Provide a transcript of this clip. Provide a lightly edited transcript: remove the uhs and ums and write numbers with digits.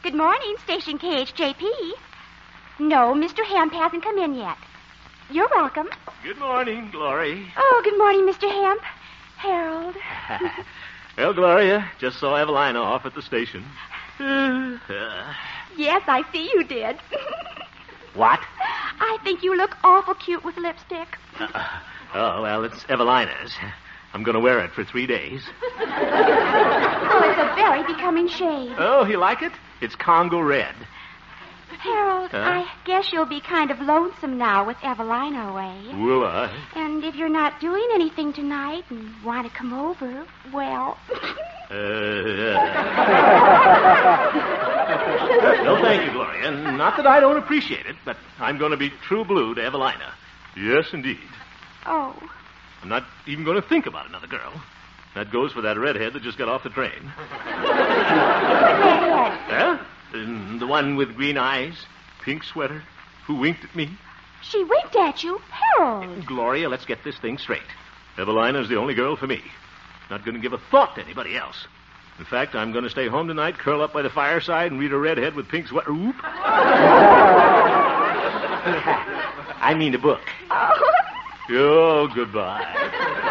Good morning, Station KHJP. No, Mr. Hemp hasn't come in yet. You're welcome. Good morning, Glory. Oh, good morning, Mr. Hemp. Harold. Well, Gloria, just saw Evelina off at the station. Yes, I see you did. What? I think you look awful cute with lipstick. Well, it's Evelina's. I'm going to wear it for 3 days. Oh, it's a very becoming shade. Oh, you like it? It's Congo red. Harold, I guess you'll be kind of lonesome now with Evelina away. Will I? And if you're not doing anything tonight and want to come over, well... No, thank you, Gloria. Not that I don't appreciate it, but I'm going to be true blue to Evelina. Yes, indeed. Oh. I'm not even going to think about another girl. That goes for that redhead that just got off the train. Redhead? Huh? The one with green eyes, pink sweater, who winked at me. She winked at you? Harold. Gloria, let's get this thing straight. Evelina's the only girl for me. Not going to give a thought to anybody else. In fact, I'm going to stay home tonight, curl up by the fireside, and read a redhead with pink sweater. Oop. I mean a book. Oh. Oh, goodbye.